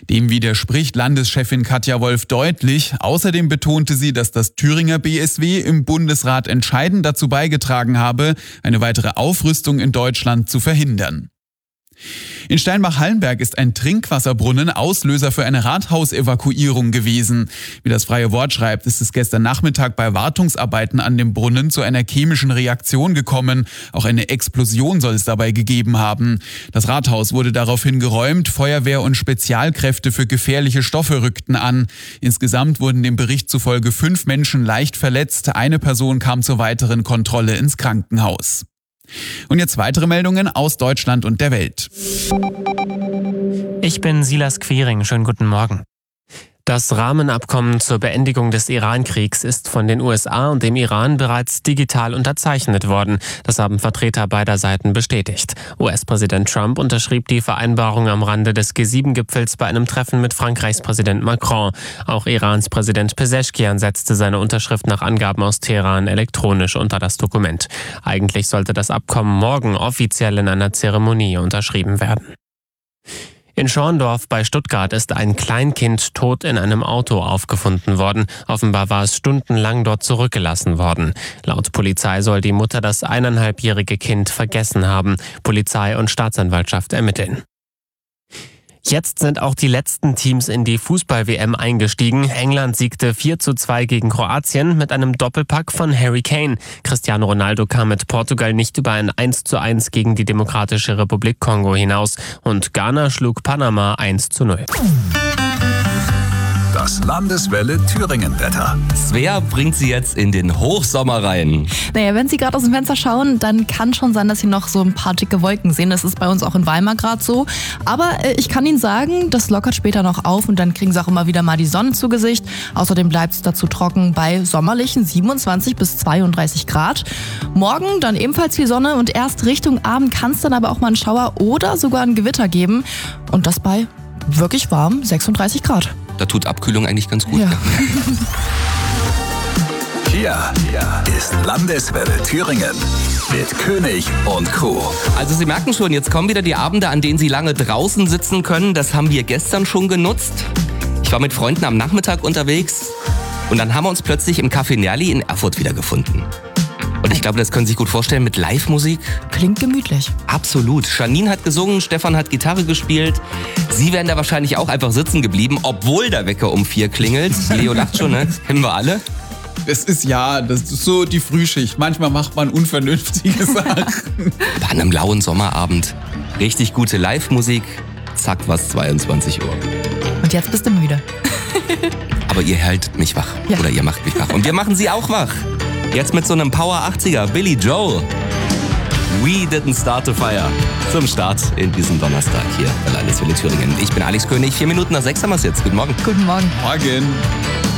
Dem widerspricht Landeschefin Katja Wolf deutlich. Außerdem betonte sie, dass das Thüringer BSW im Bundesrat entscheidend dazu beigetragen habe, eine weitere Aufrüstung in Deutschland zu verhindern. In Steinbach-Hallenberg ist ein Trinkwasserbrunnen Auslöser für eine Rathausevakuierung gewesen. Wie das Freie Wort schreibt, ist es gestern Nachmittag bei Wartungsarbeiten an dem Brunnen zu einer chemischen Reaktion gekommen. Auch eine Explosion soll es dabei gegeben haben. Das Rathaus wurde daraufhin geräumt, Feuerwehr und Spezialkräfte für gefährliche Stoffe rückten an. Insgesamt wurden dem Bericht zufolge 5 Menschen leicht verletzt. Eine Person kam zur weiteren Kontrolle ins Krankenhaus. Und jetzt weitere Meldungen aus Deutschland und der Welt. Ich bin Silas Quiring. Schönen guten Morgen. Das Rahmenabkommen zur Beendigung des Iran-Kriegs ist von den USA und dem Iran bereits digital unterzeichnet worden. Das haben Vertreter beider Seiten bestätigt. US-Präsident Trump unterschrieb die Vereinbarung am Rande des G7-Gipfels bei einem Treffen mit Frankreichs Präsident Macron. Auch Irans Präsident Pezeshkian setzte seine Unterschrift nach Angaben aus Teheran elektronisch unter das Dokument. Eigentlich sollte das Abkommen morgen offiziell in einer Zeremonie unterschrieben werden. In Schorndorf bei Stuttgart ist ein Kleinkind tot in einem Auto aufgefunden worden. Offenbar war es stundenlang dort zurückgelassen worden. Laut Polizei soll die Mutter das 1,5-jährige Kind vergessen haben. Polizei und Staatsanwaltschaft ermitteln. Jetzt sind auch die letzten Teams in die Fußball-WM eingestiegen. England siegte 4:2 gegen Kroatien mit einem Doppelpack von Harry Kane. Cristiano Ronaldo kam mit Portugal nicht über ein 1:1 gegen die Demokratische Republik Kongo hinaus. Und Ghana schlug Panama 1:0. Das Landeswelle Thüringen-Wetter. Svea bringt sie jetzt in den Hochsommer rein. Naja, wenn Sie gerade aus dem Fenster schauen, dann kann schon sein, dass Sie noch so ein paar dicke Wolken sehen. Das ist bei uns auch in Weimar gerade so. Aber ich kann Ihnen sagen, das lockert später noch auf und dann kriegen Sie auch immer wieder mal die Sonne zu Gesicht. Außerdem bleibt es dazu trocken bei sommerlichen 27 bis 32 Grad. Morgen dann ebenfalls viel Sonne und erst Richtung Abend kann es dann aber auch mal einen Schauer oder sogar ein Gewitter geben. Und das bei wirklich warm 36 Grad. Da tut Abkühlung eigentlich ganz gut. Ja. Hier ist Landeswelle Thüringen mit König und Crew. Also Sie merken schon, jetzt kommen wieder die Abende, an denen Sie lange draußen sitzen können. Das haben wir gestern schon genutzt. Ich war mit Freunden am Nachmittag unterwegs und dann haben wir uns plötzlich im Café Nerli in Erfurt wiedergefunden. Und ich glaube, das können Sie sich gut vorstellen mit Live-Musik. Klingt gemütlich. Absolut. Janine hat gesungen, Stefan hat Gitarre gespielt. Sie wären da wahrscheinlich auch einfach sitzen geblieben, obwohl der Wecker um 4 klingelt. Leo lacht schon, ne? Das kennen wir alle. Das ist so die Frühschicht. Manchmal macht man unvernünftige Sachen. Bei einem lauen Sommerabend. Richtig gute Live-Musik. Zack, was 22 Uhr. Und jetzt bist du müde. Aber ihr haltet mich wach. Ja. Oder ihr macht mich wach. Und wir machen Sie auch wach. Jetzt mit so einem Power 80er, Billy Joel. We Didn't Start a Fire. Zum Start in diesem Donnerstag hier bei Landeswelle Thüringen. Ich bin Alex König, 4 Minuten nach 6 haben wir es jetzt. Guten Morgen. Guten Morgen. Morgen.